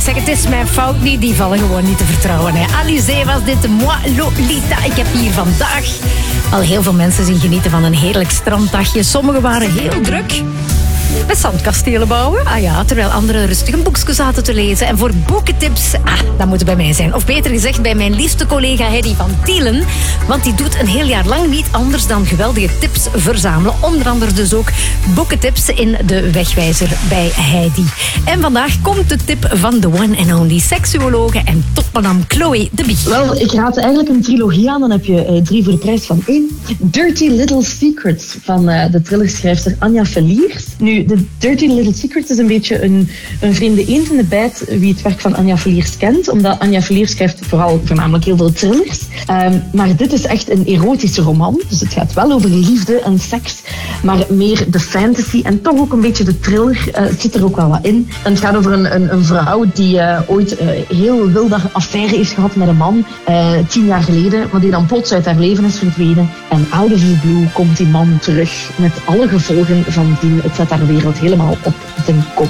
Zeg, het is mijn fout niet, die vallen gewoon niet te vertrouwen. Hè. Alizé was dit, Moi Lolita. Ik heb hier vandaag al heel veel mensen zien genieten van een heerlijk stranddagje. Sommigen waren heel druk met zandkastelen bouwen. Ah ja, terwijl anderen rustig een boekje zaten te lezen. En voor boekentips, dat moet bij mij zijn. Of beter gezegd, bij mijn liefste collega Hedy van Tielen. Want die doet een heel jaar lang niet anders dan geweldige tips verzamelen. Onder andere dus ook boekentips in de Wegwijzer bij Hedy. En vandaag komt de tip van de one and only seksuologe en topmadame Chloe de Bie. Wel, ik raad eigenlijk een trilogie aan. Dan heb je 3 voor de prijs van 1. Dirty Little Secrets van de thrillerschrijfster Anja Verliers. Nu, de Dirty Little Secrets is een beetje een vreemde eend in de bijt wie het werk van Anja Verliers kent. Omdat Anja Verliers schrijft voornamelijk heel veel thrillers. Maar dit is echt een erotische roman. Dus het gaat wel over liefde en seks. Maar meer de fantasy en toch ook een beetje de thriller. Het zit er ook wel wat in. En het gaat over een vrouw die ooit heel wilde affaire heeft gehad met een man. 10 jaar geleden. Maar die dan plots uit haar leven is verdwenen. En out of the blue komt die man terug met alle gevolgen van dien. Het zet haar wereld helemaal op zijn kop.